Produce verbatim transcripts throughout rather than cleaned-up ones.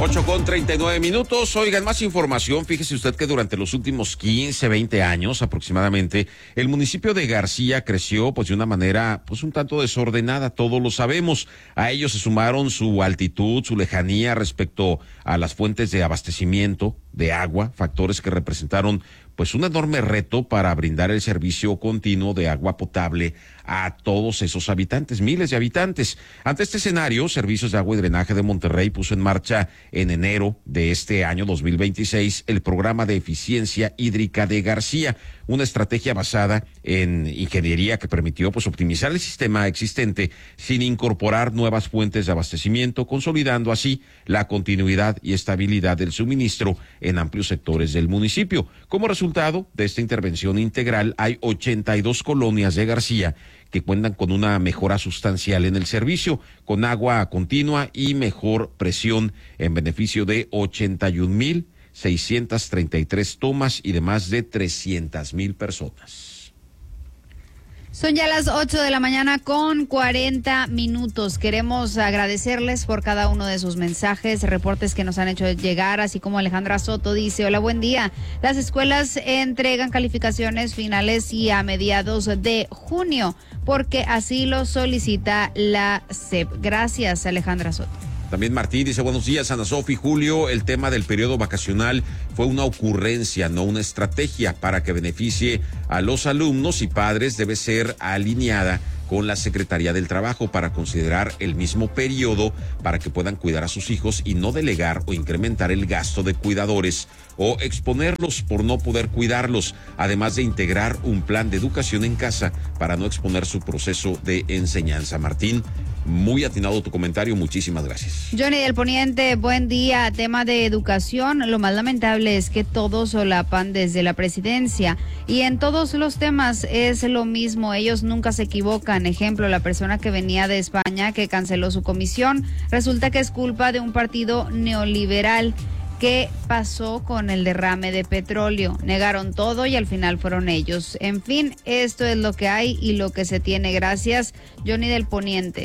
ocho con treinta y nueve minutos. Oigan, más información. Fíjese usted que durante los últimos quince, veinte años aproximadamente, el municipio de García creció pues de una manera pues un tanto desordenada, todos lo sabemos. A ello se sumaron su altitud, su lejanía respecto a las fuentes de abastecimiento de agua, factores que representaron pues un enorme reto para brindar el servicio continuo de agua potable a todos esos habitantes, miles de habitantes. Ante este escenario, Servicios de Agua y Drenaje de Monterrey puso en marcha en enero de este año dos mil veintiséis el programa de eficiencia hídrica de García, una estrategia basada en ingeniería que permitió pues optimizar el sistema existente sin incorporar nuevas fuentes de abastecimiento, consolidando así la continuidad y estabilidad del suministro en amplios sectores del municipio. Como resultado de esta intervención integral, hay ochenta y dos colonias de García que cuentan con una mejora sustancial en el servicio, con agua continua y mejor presión en beneficio de ochenta y un mil seiscientas treinta y tres tomas y de más de trescientas mil personas. Son ya las ocho de la mañana con cuarenta minutos. Queremos agradecerles por cada uno de sus mensajes, reportes que nos han hecho llegar, así como Alejandra Soto dice: hola, buen día. Las escuelas entregan calificaciones finales y a mediados de junio, porque así lo solicita la S E P. Gracias, Alejandra Soto. También Martín dice: buenos días, Ana Sofi, Julio, el tema del periodo vacacional fue una ocurrencia, no una estrategia para que beneficie a los alumnos y padres. Debe ser alineada con la Secretaría del Trabajo para considerar el mismo periodo para que puedan cuidar a sus hijos y no delegar o incrementar el gasto de cuidadores o exponerlos por no poder cuidarlos, además de integrar un plan de educación en casa para no exponer su proceso de enseñanza. Martín, muy atinado tu comentario, muchísimas gracias. Johnny del Poniente, buen día. Tema de educación, lo más lamentable es que todos solapan desde la presidencia y en todos los temas es lo mismo, ellos nunca se equivocan. Ejemplo, la persona que venía de España que canceló su comisión, resulta que es culpa de un partido neoliberal. ¿Qué pasó con el derrame de petróleo? Negaron todo y al final fueron ellos. En fin, esto es lo que hay y lo que se tiene. Gracias, Johnny del Poniente.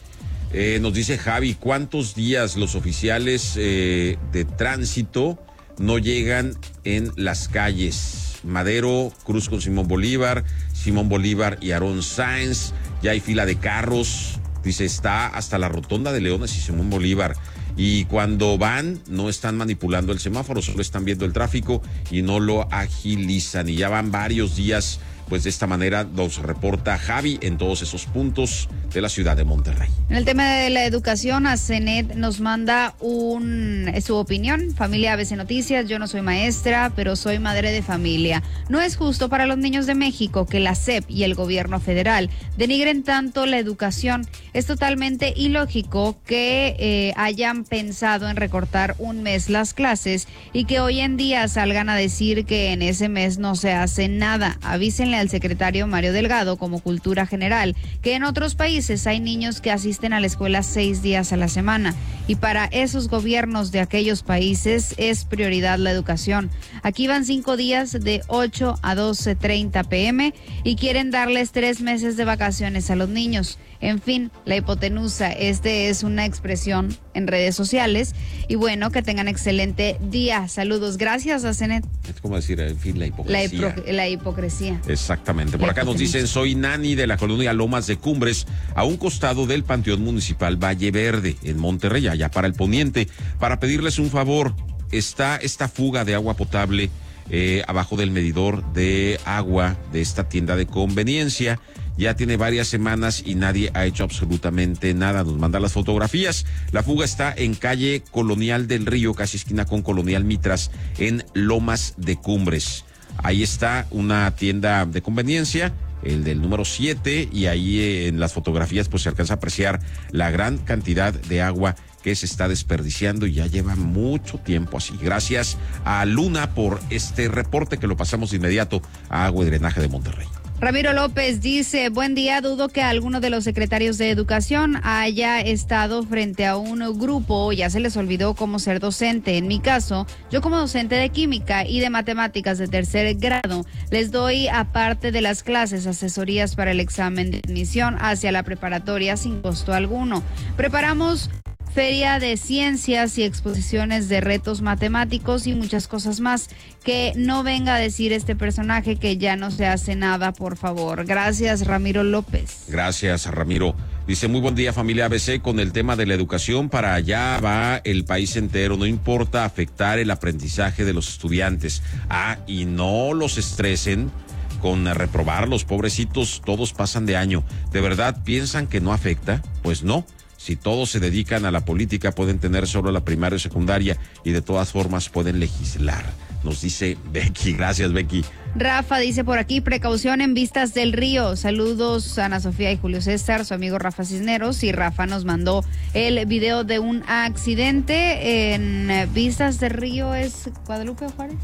Eh, nos dice Javi, ¿cuántos días los oficiales eh, de tránsito no llegan en las calles? Madero, Cruz con Simón Bolívar, Simón Bolívar y Aarón Sáenz. Ya hay fila de carros. Dice, está hasta la rotonda de Leones y Simón Bolívar. Y cuando van, no están manipulando el semáforo, solo están viendo el tráfico y no lo agilizan. Y ya van varios días, pues de esta manera nos reporta Javi en todos esos puntos de la ciudad de Monterrey. En el tema de la educación, a Cenet nos manda un, su opinión. Familia A B C Noticias, yo no soy maestra, pero soy madre de familia. No es justo para los niños de México que la S E P y el gobierno federal denigren tanto la educación. Es totalmente ilógico que eh, hayan pensado en recortar un mes las clases y que hoy en día salgan a decir que en ese mes no se hace nada. Avísenle al secretario Mario Delgado, como cultura general, que en otros países hay niños que asisten a la escuela seis días a la semana y para esos gobiernos de aquellos países es prioridad la educación. Aquí van cinco días de ocho a doce treinta pm y quieren darles tres meses de vacaciones a los niños. En fin, la hipotenusa, este es una expresión en redes sociales. Y bueno, que tengan excelente día. Saludos. Gracias a Cenet. Es como decir, en fin, la hipocresía. La, hipro, la hipocresía. Exactamente. Por la acá hipotenusa. Nos dicen, soy Nani de la colonia Lomas de Cumbres, a un costado del Panteón Municipal Valle Verde, en Monterrey, allá para el poniente, para pedirles un favor. Está esta fuga de agua potable eh, abajo del medidor de agua de esta tienda de conveniencia. Ya tiene varias semanas y nadie ha hecho absolutamente nada. Nos manda las fotografías. La fuga está en calle Colonial del Río, casi esquina con Colonial Mitras, en Lomas de Cumbres. Ahí está una tienda de conveniencia, el del número siete, y ahí eh, en las fotografías pues se alcanza a apreciar la gran cantidad de agua que se está desperdiciando y ya lleva mucho tiempo así. Gracias a Luna por este reporte que lo pasamos de inmediato a Agua y Drenaje de Monterrey. Ramiro López dice, buen día, dudo que alguno de los secretarios de educación haya estado frente a un grupo, ya se les olvidó cómo ser docente. En mi caso, yo como docente de química y de matemáticas de tercer grado, les doy, aparte de las clases, asesorías para el examen de admisión hacia la preparatoria sin costo alguno. Preparamos feria de ciencias y exposiciones de retos matemáticos y muchas cosas más. Que no venga a decir este personaje que ya no se hace nada, por favor. Gracias, Ramiro López. Gracias, Ramiro. Dice, muy buen día, familia A B C, con el tema de la educación. Para allá va el país entero. No importa afectar el aprendizaje de los estudiantes. Ah, y no los estresen con reprobar, los pobrecitos, todos pasan de año. ¿De verdad piensan que no afecta? Pues no. Si todos se dedican a la política, pueden tener solo la primaria o secundaria y de todas formas pueden legislar. Nos dice Becky. Gracias, Becky. Rafa dice por aquí, precaución en Vistas del Río. Saludos a Ana Sofía y Julio César, su amigo Rafa Cisneros. Y Rafa nos mandó el video de un accidente en Vistas del Río. ¿Es Guadalupe o Juárez?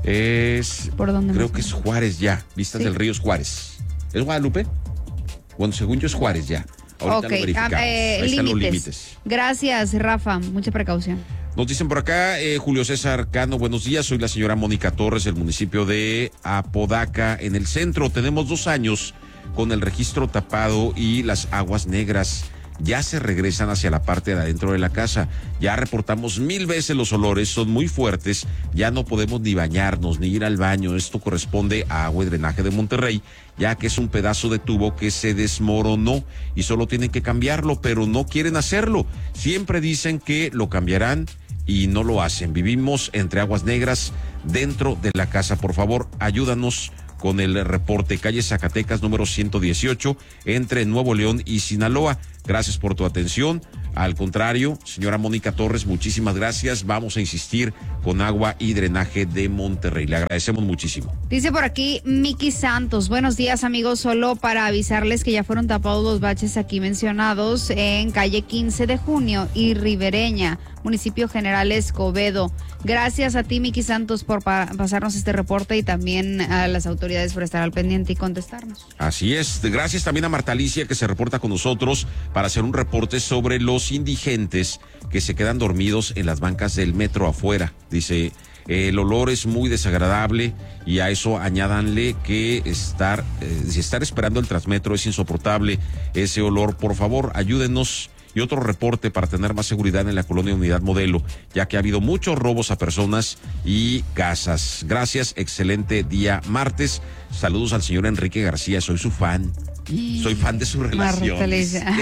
Es, ¿Por dónde? Creo que es Juárez ya. Vistas ¿Sí? del Río es Juárez. ¿Es Guadalupe? Bueno, según yo es Juárez ya. Ahorita okay. lo verificamos. Ah, eh, Ahí están los límites. Gracias, Rafa. Mucha precaución. Nos dicen por acá, eh, Julio César Cano, buenos días, soy la señora Mónica Torres del municipio de Apodaca, en el centro. Tenemos dos años con el registro tapado y las aguas negras ya se regresan hacia la parte de adentro de la casa. Ya reportamos mil veces los olores, son muy fuertes, ya no podemos ni bañarnos ni ir al baño. Esto corresponde a Agua y Drenaje de Monterrey, ya que es un pedazo de tubo que se desmoronó y solo tienen que cambiarlo, pero no quieren hacerlo. Siempre dicen que lo cambiarán y no lo hacen. Vivimos entre aguas negras dentro de la casa. Por favor, ayúdanos con el reporte. Calle Zacatecas, número ciento dieciocho, entre Nuevo León y Sinaloa. Gracias por tu atención. Al contrario, señora Mónica Torres, muchísimas gracias. Vamos a insistir con Agua y Drenaje de Monterrey. Le agradecemos muchísimo. Dice por aquí Miki Santos. Buenos días, amigos. Solo para avisarles que ya fueron tapados los baches aquí mencionados en calle quince de junio y Ribereña, municipio General Escobedo. Gracias a ti, Miki Santos, por pa- pasarnos este reporte y también a las autoridades por estar al pendiente y contestarnos. Así es. Gracias también a Marta Alicia, que se reporta con nosotros para hacer un reporte sobre los indigentes que se quedan dormidos en las bancas del metro afuera. Dice, eh, el olor es muy desagradable y a eso añádanle que estar, eh, si estar esperando el Transmetro es insoportable ese olor. Por favor, ayúdenos. Y otro reporte para tener más seguridad en la colonia Unidad Modelo, ya que ha habido muchos robos a personas y casas. Gracias, excelente día martes. Saludos al señor Enrique García, soy su fan. Soy fan de su relación. Marta Alicia.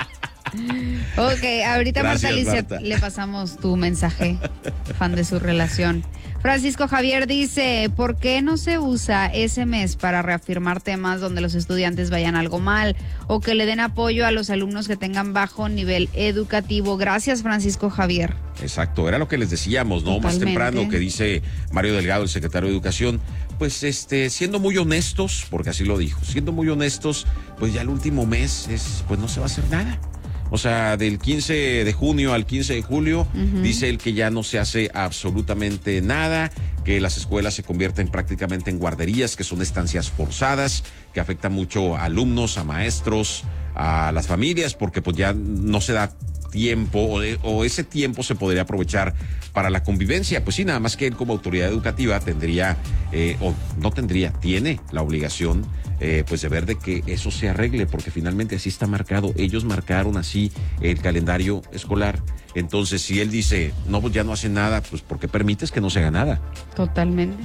Ok, ahorita Gracias, Marta Alicia Marta. le pasamos tu mensaje, fan de su relación. Francisco Javier dice, ¿por qué no se usa ese mes para reafirmar temas donde los estudiantes vayan algo mal o que le den apoyo a los alumnos que tengan bajo nivel educativo? Gracias, Francisco Javier. Exacto, era lo que les decíamos, ¿no? Totalmente. Más temprano, que dice Mario Delgado, el secretario de Educación, pues este, siendo muy honestos, porque así lo dijo, siendo muy honestos, pues ya el último mes es, pues no se va a hacer nada. O sea, del quince de junio al quince de julio, uh-huh. dice él que ya no se hace absolutamente nada, que las escuelas se convierten prácticamente en guarderías, que son estancias forzadas, que afectan mucho a alumnos, a maestros, a las familias, porque pues ya no se da tiempo o, de, o ese tiempo se podría aprovechar para la convivencia. Pues sí, nada más que él como autoridad educativa tendría, eh, o no tendría, tiene la obligación eh, pues de ver de que eso se arregle, porque finalmente así está marcado. Ellos marcaron así el calendario escolar. Entonces, si él dice, no, pues ya no hace nada, pues ¿por qué permites que no se haga nada? Totalmente.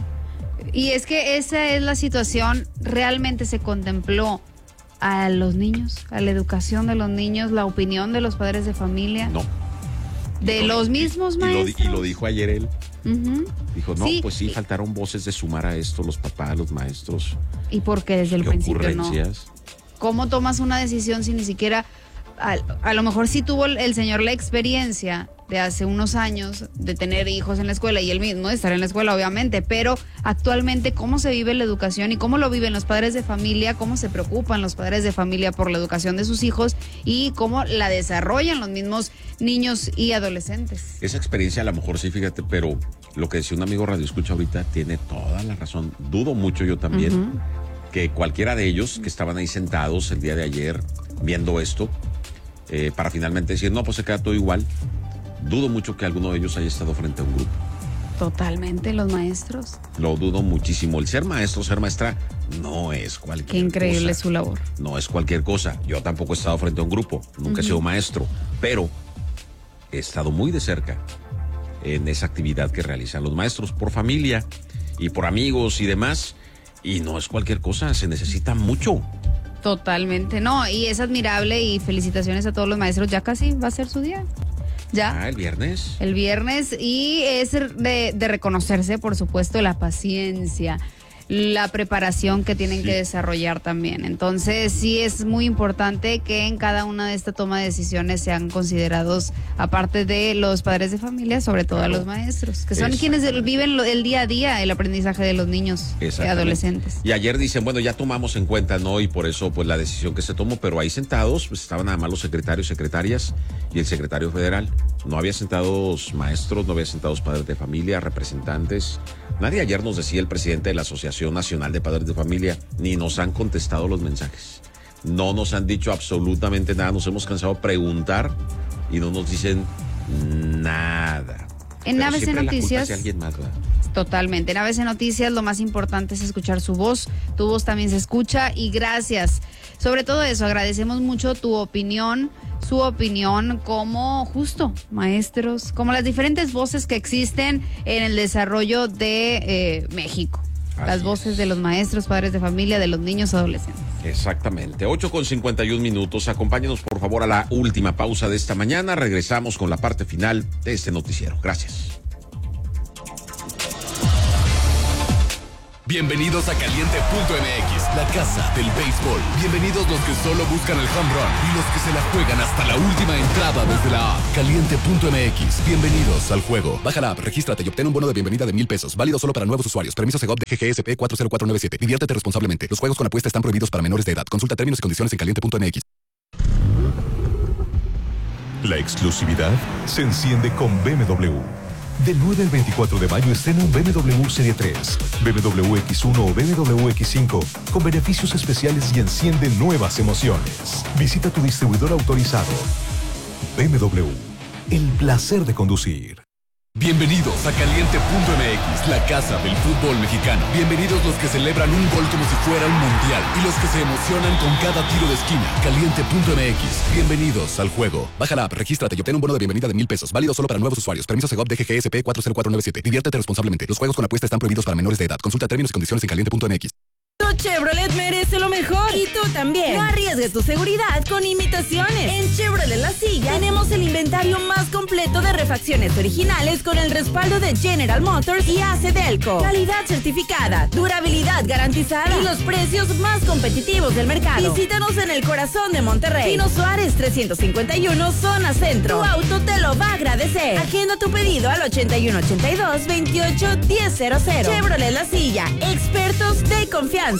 Y es que esa es la situación, realmente se contempló a los niños, a la educación de los niños, la opinión de los padres de familia. No. De lo, los mismos y, maestros. Y lo, y lo dijo ayer él. Uh-huh. Dijo, no, sí, pues sí, faltaron voces de sumar a esto, los papás, los maestros. ¿Y por qué desde el ¿Qué principio ocurrencias? no? ¿Cómo tomas una decisión si ni siquiera, a, a lo mejor sí tuvo el, el señor la experiencia de hace unos años de tener hijos en la escuela y él mismo de estar en la escuela, obviamente, pero actualmente cómo se vive la educación y cómo lo viven los padres de familia, cómo se preocupan los padres de familia por la educación de sus hijos y cómo la desarrollan los mismos niños y adolescentes. Esa experiencia a lo mejor sí, fíjate, pero lo que decía un amigo Radio Escucha ahorita tiene toda la razón. Dudo mucho yo también uh-huh. que cualquiera de ellos que estaban ahí sentados el día de ayer viendo esto, eh, para finalmente decir, no, pues se queda todo igual. Dudo mucho que alguno de ellos haya estado frente a un grupo. Totalmente, los maestros. Lo dudo muchísimo. El ser maestro, ser maestra, no es cualquier cosa. Qué increíble cosa. su labor. No es cualquier cosa. Yo tampoco he estado frente a un grupo. Nunca uh-huh. he sido maestro. Pero he estado muy de cerca en esa actividad que realizan los maestros por familia y por amigos y demás, y no es cualquier cosa, se necesita mucho. Totalmente, no, y es admirable y felicitaciones a todos los maestros, ya casi va a ser su día. Ya. Ah, el viernes. El viernes, y es de, de reconocerse, por supuesto, la paciencia, la preparación que tienen sí. que desarrollar también. Entonces, sí es muy importante que en cada una de estas toma de decisiones sean considerados, aparte de los padres de familia, sobre todo claro. a los maestros, que son quienes viven lo, el día a día el aprendizaje de los niños y adolescentes. Y ayer dicen, bueno, ya tomamos en cuenta, ¿no? Y por eso, pues, la decisión que se tomó, pero ahí sentados, pues, estaban nada más los secretarios, secretarias y el secretario federal. No había sentados maestros, no había sentados padres de familia, representantes. Nadie. Ayer nos decía el presidente de la Asociación Nacional de Padres de Familia, ni nos han contestado los mensajes. No nos han dicho absolutamente nada, nos hemos cansado de preguntar y no nos dicen nada. En A B C Noticias. La culpa es de alguien más, ¿verdad? Totalmente. En A B C Noticias lo más importante es escuchar su voz. Tu voz también se escucha y gracias. Sobre todo eso, agradecemos mucho tu opinión, su opinión como justo maestros, como las diferentes voces que existen en el desarrollo de eh, México. Así las voces es. de los maestros, padres de familia, de los niños, adolescentes. Exactamente. ocho con cincuenta y un minutos. Acompáñenos por favor a la última pausa de esta mañana. Regresamos con la parte final de este noticiero. Gracias. Bienvenidos a Caliente punto M X, la casa del béisbol. Bienvenidos los que solo buscan el home run y los que se la juegan hasta la última entrada desde la app. Caliente punto M X, bienvenidos al juego. Baja la app, regístrate y obtén un bono de bienvenida de mil pesos, válido solo para nuevos usuarios. Permiso Segov de G G S P cuatro cero cuatro nueve siete. Diviértete responsablemente. Los juegos con apuesta están prohibidos para menores de edad. Consulta términos y condiciones en caliente punto M X. La exclusividad se enciende con B M W. Del nueve al veinticuatro de mayo estrena un B M W Serie tres, B M W X uno o B M W X cinco con beneficios especiales y enciende nuevas emociones. Visita tu distribuidor autorizado. B M W, el placer de conducir. Bienvenidos a Caliente punto M X, la casa del fútbol mexicano. Bienvenidos los que celebran un gol como si fuera un mundial y los que se emocionan con cada tiro de esquina. Caliente punto M X, bienvenidos al juego. Baja la app, regístrate y obtén un bono de bienvenida de mil pesos, válido solo para nuevos usuarios. Permiso Segov de G G S P cuatro cero cuatro nueve siete. Diviértete responsablemente. Los juegos con apuesta están prohibidos para menores de edad. Consulta términos y condiciones en caliente punto M X. Tu Chevrolet merece lo mejor y tú también. No arriesgues tu seguridad con imitaciones. En Chevrolet La Silla tenemos el inventario más completo de refacciones originales con el respaldo de General Motors y A C Delco. Calidad certificada, durabilidad garantizada y los precios más competitivos del mercado. Visítanos en el corazón de Monterrey. Pino Suárez trescientos cincuenta y uno, zona centro. Tu auto te lo va a agradecer. Agenda tu pedido al ochenta y uno ochenta y dos veintiocho diez cero cero. Chevrolet La Silla, expertos de confianza.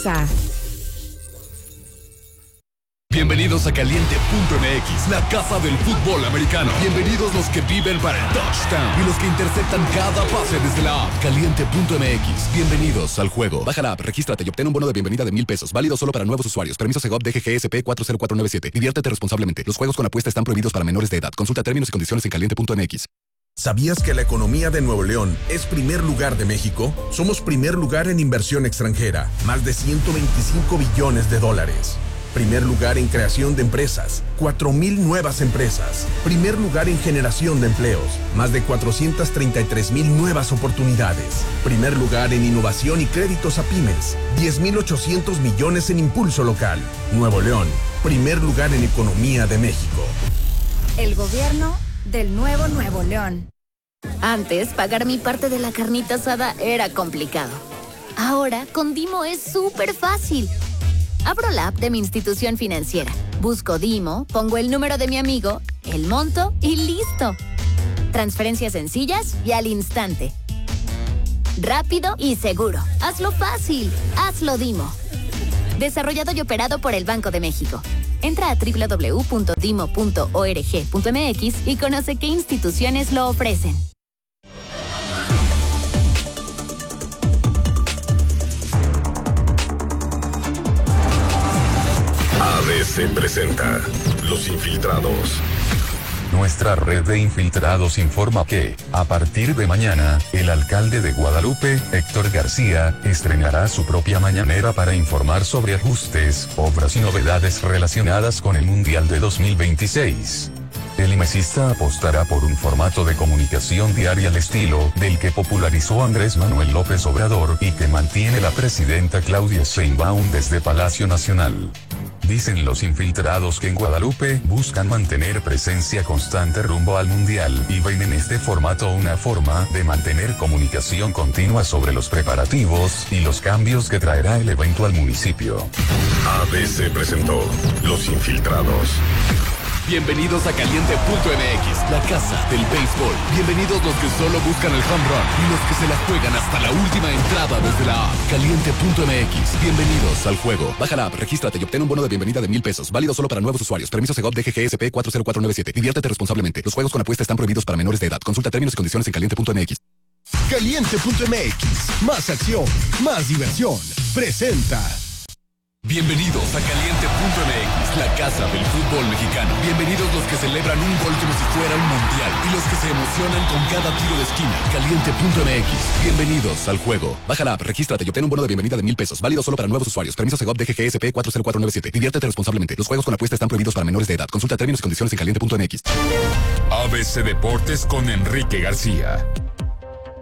Bienvenidos a Caliente punto M X, la casa del fútbol americano. Bienvenidos los que viven para el touchdown y los que interceptan cada pase desde la app. Caliente punto M X, bienvenidos al juego. Baja la app, regístrate y obtén un bono de bienvenida de mil pesos, válido solo para nuevos usuarios. Permiso Segov de G G S P cuatro cero cuatro nueve siete. Diviértete responsablemente. Los juegos con apuesta están prohibidos para menores de edad. Consulta términos y condiciones en caliente punto M X. ¿Sabías que la economía de Nuevo León es primer lugar de México? Somos primer lugar en inversión extranjera, más de ciento veinticinco billones de dólares. Primer lugar en creación de empresas, cuatro mil nuevas empresas. Primer lugar en generación de empleos, más de cuatrocientas treinta y tres mil nuevas oportunidades. Primer lugar en innovación y créditos a pymes, diez mil ochocientos millones en impulso local. Nuevo León, primer lugar en economía de México. El gobierno del nuevo Nuevo León. Antes, pagar mi parte de la carnita asada era complicado. Ahora, con Dimo es súper fácil. Abro la app de mi institución financiera, busco Dimo, pongo el número de mi amigo, el monto y listo. Transferencias sencillas y al instante. Rápido y seguro. Hazlo fácil. Hazlo Dimo. Desarrollado y operado por el Banco de México. Entra a doble u doble u doble u punto dimo punto org punto m x y conoce qué instituciones lo ofrecen. A B C presenta Los Infiltrados. Nuestra red de infiltrados informa que, a partir de mañana, el alcalde de Guadalupe, Héctor García, estrenará su propia mañanera para informar sobre ajustes, obras y novedades relacionadas con el Mundial de dos mil veintiséis. El mesista apostará por un formato de comunicación diaria al estilo del que popularizó Andrés Manuel López Obrador y que mantiene la presidenta Claudia Sheinbaum desde Palacio Nacional. Dicen los infiltrados que en Guadalupe buscan mantener presencia constante rumbo al Mundial y ven en este formato una forma de mantener comunicación continua sobre los preparativos y los cambios que traerá el evento al municipio. A B C presentó Los Infiltrados. Bienvenidos a Caliente punto M X, la casa del béisbol. Bienvenidos los que solo buscan el home run y los que se la juegan hasta la última entrada desde la app. Caliente punto M X, bienvenidos al juego. Baja la app, regístrate y obtén un bono de bienvenida de mil pesos. Válido solo para nuevos usuarios. Permiso Segov D G G S P cuatro cero cuatro nueve siete. Diviértete responsablemente. Los juegos con apuesta están prohibidos para menores de edad. Consulta términos y condiciones en caliente punto M X. Caliente punto M X, más acción, más diversión. Presenta. Bienvenidos a Caliente punto M X, la casa del fútbol mexicano. Bienvenidos los que celebran un gol como si fuera un mundial y los que se emocionan con cada tiro de esquina. Caliente punto M X, bienvenidos al juego. Baja la app, regístrate y obtén un bono de bienvenida de mil pesos. Válido solo para nuevos usuarios. Permiso Segov D G G S P cuatro cero cuatro nueve siete. Diviértete responsablemente. Los juegos con apuesta están prohibidos para menores de edad. Consulta términos y condiciones en caliente punto M X. A B C Deportes con Enrique García.